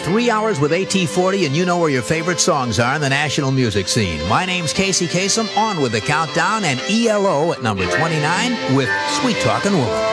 3 hours with AT40, and you know where your favorite songs are in the national music scene. My name's Casey Kasem, on with the countdown, and ELO at number 29 with Sweet Talkin' Woman.